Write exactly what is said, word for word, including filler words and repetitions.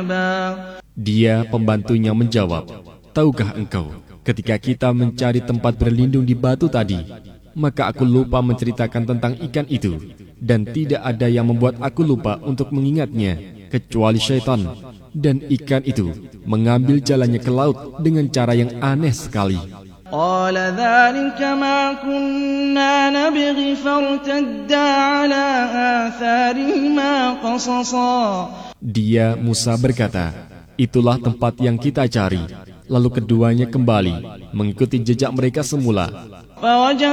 Dia pembantunya menjawab, "Tahukah engkau, ketika kita mencari tempat berlindung di batu tadi, maka aku lupa menceritakan tentang ikan itu, dan tidak ada yang membuat aku lupa untuk mengingatnya, kecuali syaitan. Dan ikan itu mengambil jalannya ke laut dengan cara yang aneh sekali." قال ذلك ما كنا نبغي فارتدا على آثارهما قصصا. Dia, Musa, berkata, "Itulah tempat yang kita cari." Lalu keduanya kembali mengikuti jejak mereka semula.